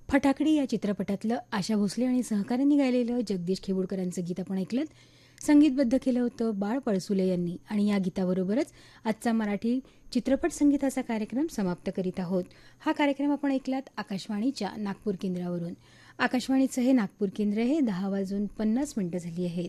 फटाकडी या चित्रपटातलं आशा भोसले आणि सहकाऱ्यांनी गायलेलं जगदीश खेबुडकरांचं गीत आपण ऐकलं. संगीतबद्ध केलं होतं बाळ पळसुले यांनी. आणि या गीताबरोबरच आजचा मराठी चित्रपट संगीताचा कार्यक्रम समाप्त करीत आहोत. हा कार्यक्रम आपण ऐकलात आकाशवाणीच्या नागपूर केंद्रावरून. आकाशवाणीचं हे नागपूर केंद्र हे 10:50 झाली आहेत.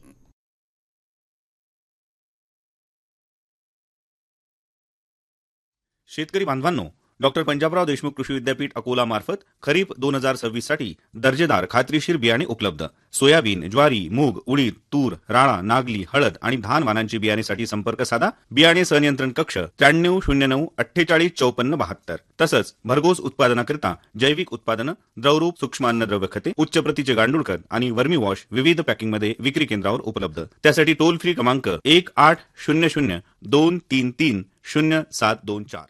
शेतकरी बांधवांनो, डॉक्टर पंजाबराव देशमुख कृषी विद्यापीठ अकोला मार्फत खरीप 2026 साठी दर्जेदार खात्रीशीर बियाणे उपलब्ध. सोयाबीन, ज्वारी, मूग, उडीद, तूर, राळा, नागली, हळद आणि धान वाणांची बियाणेसाठी संपर्क साधा. बियाणे संनियंत्रण कक्ष 9309485452. तसंच भरघोस उत्पादनाकरिता जैविक उत्पादनं, द्रवरूप सूक्ष्म अन्नद्रव्य खते, उच्च प्रतीचे गांडूळ खत आणि वर्मी वॉश विविध पॅकिंगमध्ये विक्री केंद्रावर उपलब्ध. त्यासाठी टोल फ्री क्रमांक 180023300724.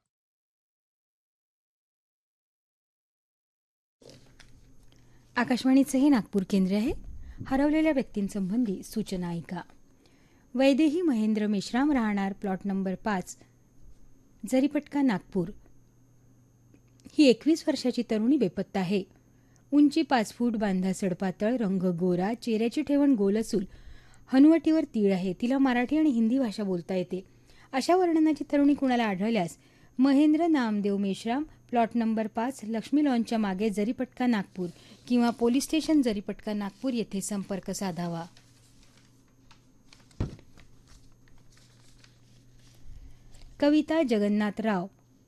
आकाशवाणीचं हे नागपूर केंद्र आहे. हरवलेल्या व्यक्तींसंबंधी सूचना ऐका. वैदेही महेंद्र मेश्राम, राहणार प्लॉट नंबर 5, जरीपटका, नागपूर. ही 21 वर्षाची तरुणी बेपत्ता आहे. उंची 5 फूट, बांधा सडपातळ, रंग गोरा, चेहऱ्याची ठेवण गोल असून हनुवटीवर तीळ आहे. तिला मराठी आणि हिंदी भाषा बोलता येते. अशा वर्णनाची तरुणी कुणाला आढळल्यास महेंद्र नामदेव मेश्राम, प्लॉट नंबर 5, लक्ष्मी लॉनच्या मागे, जरीपटका, नागपूर किंवा पोलीस स्टेशन जरीपटका, नागपूर येथे संपर्क साधावा. कविता जगन्नाथराव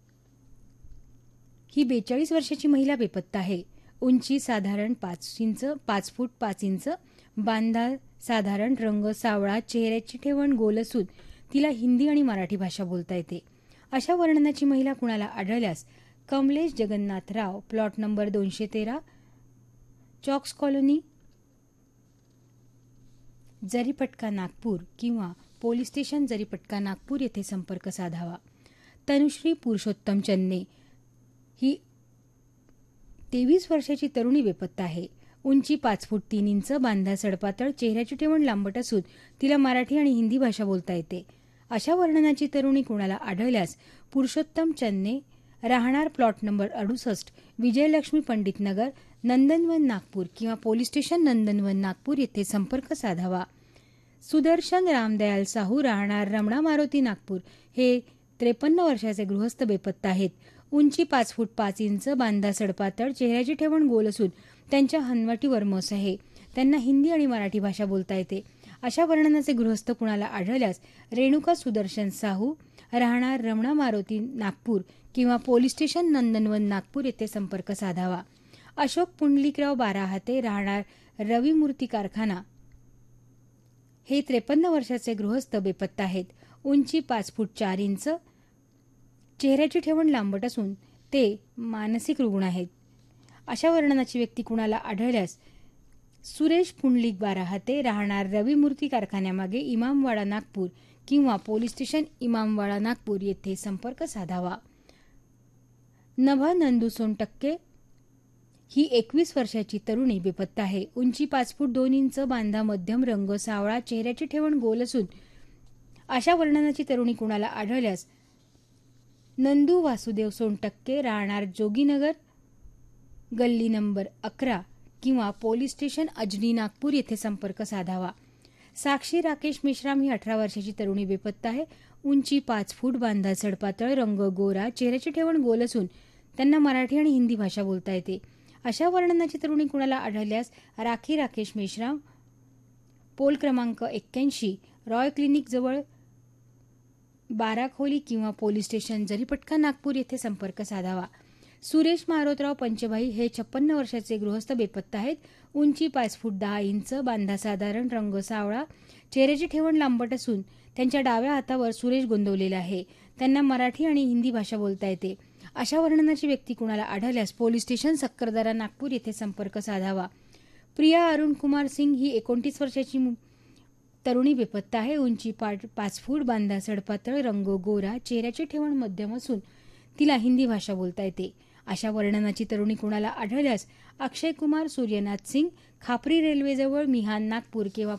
ही 42 वर्षाची महिला बेपत्ता आहे. उंची साधारण 5 फूट 5 इंच, बांधा साधारण, रंग सावळा, चेहऱ्याची ठेवण गोल असून तिला हिंदी आणि मराठी भाषा बोलता येते. अशा वर्णनाची महिला कुणाला आढळल्यास Kamlesh Jagannathrao, plot number 213, chalks colony, Jaripatka, Nagpur किंवा पोलीस स्टेशन जरीपटका, नागपूर येथे संपर्क साधावा. तनुश्री पुरुषोत्तम चन्ने ही 23 वर्षाची तरुणी बेपत्ता आहे. उंची 5 फूट 3 इंच, बांधा सडपातळ, चेहऱ्याची ठेवण लांबट असून तिला मराठी आणि हिंदी भाषा बोलता येते. अशा वर्णनाची तरुणी कुणाला आढळल्यास पुरुषोत्तम चन्ने, राहणार प्लॉट नंबर 68, विजयलक्ष्मी पंडित नगर, नंदनवन, नागपूर किंवा पोलीस स्टेशन नंदनवन, नागपूर येथे संपर्क साधावा. सुदर्शन रामदयाल साहू, राहणार रमणा मारुती, नागपूर हे 53 वर्षाचे गृहस्थ बेपत्ता आहेत. उंची 5 फूट 5 इंच, बांधा सडपातळ, चेहऱ्याची ठेवण गोल असून त्यांच्या हनवटीवर मस आहे. त्यांना हिंदी आणि मराठी भाषा बोलता येते. अशा वर्णनाचे गृहस्थ कुणाला आढळल्यास रेणुका सुदर्शन साहू, राहणार रमणा मारुती, नागपूर किंवा पोलीस स्टेशन नंदनवन, नागपूर येथे संपर्क साधावा. अशोक पुंडलिकराव बाराहाते, राहणार रविमूर्ती कारखाना हे 53 वर्षाचे गृहस्थ बेपत्ता आहेत. उंची 5 फूट 4 इंच, चेहऱ्याची ठेवण लांबट असून ते मानसिक रुग्ण आहेत. अशा वर्णनाची व्यक्ती कुणाला आढळल्यास सुरेश पुंडलिक बाराहाते, राहणार रविमूर्ती कारखान्यामागे, इमामवाडा, नागपूर किंवा पोलीस स्टेशन इमामवाडा, नागपूर येथे संपर्क साधावा. नभा नंदू सोनटक्के ही 21 वर्षाची तरुणी बेपत्ता आहे. उंची 5 फूट 2 इंच, बांधा मध्यम, रंग सावळा, चेहऱ्याची ठेवण गोल असून अशा वर्णनाची तरुणी कुणाला आढळल्यास नंदू वासुदेव सोनटक्के, राहणार जोगीनगर, गल्ली नंबर 11 किंवा पोलीस स्टेशन अजनी, नागपूर येथे संपर्क साधावा. साक्षी राकेश मेश्राम ही 18 वर्षाची तरुणी बेपत्ता आहे. उंची 5 फूट, बांधा सडपातळ, रंग गोरा, चेहऱ्याची ठेवण गोल असून त्यांना मराठी आणि हिंदी भाषा बोलता येते. अशा वर्णनाची तरुणी कुणाला आढळल्यास राखी राकेश मेश्राम, पोल क्रमांक 81, रॉय क्लिनिक जवळ, बाराखोली किंवा पोलीस स्टेशन जरीपटका, नागपूर येथे संपर्क साधावा. सुरेश मारोतराव पंचभाई हे 56 वर्षाचे गृहस्थ बेपत्ता आहेत. उंची 5 फूट 10 इंच, बांधा साधारण, रंग सावळा, चेहऱ्याची ठेवण लांबट असून त्यांच्या डाव्या हातावर सुरेश गोंदवलेला आहे. त्यांना मराठी आणि हिंदी भाषा बोलता येते. अशा वर्णनाची व्यक्ती कुणाला आढळल्यास पोलीस स्टेशन सक्करदरा, नागपूर येथे संपर्क साधावा. प्रिया अरुण कुमार सिंग ही 29 वर्षाची तरुणी बेपत्ता आहे. उंची 5 फूट, बांधा सडपातळ, रंग गोरा, चेहऱ्याची ठेवण मध्यम असून तिला हिंदी भाषा बोलता येते. अशा वर्णनाची तरुणी कुणाला आढळल्यास अक्षय कुमार सूर्यनाथ सिंग, खापरी रेल्वेजवळ, मिहान, नागपूर किंवा